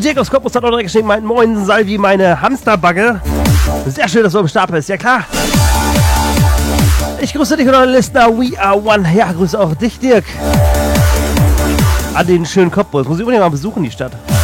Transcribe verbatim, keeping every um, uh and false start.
Dirk aus Cottbus hat auch direkt geschrieben, mein Moin Salvi, meine Hamsterbagge. Sehr schön, dass du am Start bist, ja klar. Ich grüße dich und deinen Listener We Are One. Ja, grüße auch dich, Dirk. An den schönen Cottbus. Muss ich unbedingt mal besuchen, die Stadt.